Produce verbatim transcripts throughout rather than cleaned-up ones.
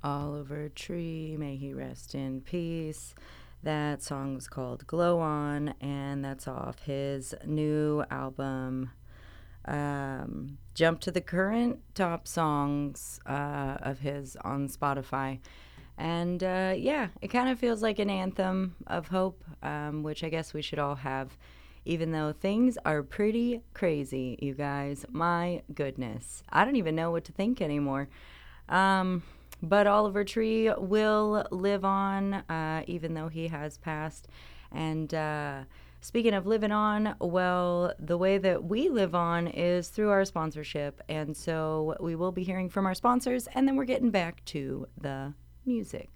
Oliver Tree, may he rest in peace. That song was called Glow On, and that's off his new album. Um, jump to the current top songs uh, of his on Spotify. And uh, yeah, it kind of feels like an anthem of hope, um, which I guess we should all have, even though things are pretty crazy, you guys. My goodness. I don't even know what to think anymore. Um, but Oliver Tree will live on, uh, even though he has passed. And uh, speaking of living on, well, the way that we live on is through our sponsorship. And so we will be hearing from our sponsors, and then we're getting back to the music.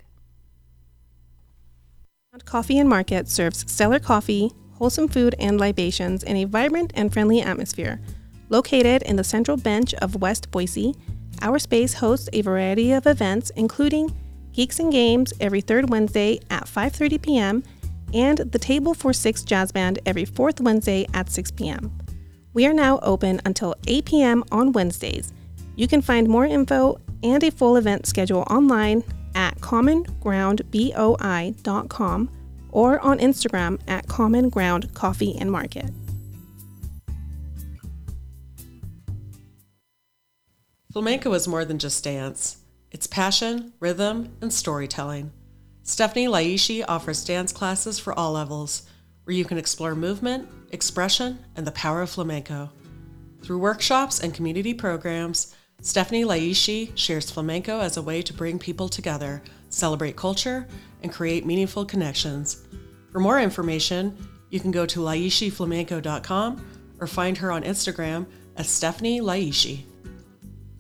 Coffee and Market serves stellar coffee, wholesome food, and libations in a vibrant and friendly atmosphere. Located in the central bench of West Boise, our space hosts a variety of events, including Geeks and Games every third Wednesday at five thirty p.m. and the Table for Six Jazz Band every fourth Wednesday at six p.m. We are now open until eight p.m. on Wednesdays. You can find more info and a full event schedule online at common ground boi dot com or on Instagram at Common Ground Coffee and Market. Flamenco is more than just dance. It's passion, rhythm, and storytelling. Stephanie Laishi offers dance classes for all levels, where you can explore movement, expression, and the power of flamenco. Through workshops and community programs, Stephanie Laishi shares flamenco as a way to bring people together, celebrate culture, and create meaningful connections. For more information, you can go to laishi flamenco dot com or find her on Instagram at Stephanie Laishi.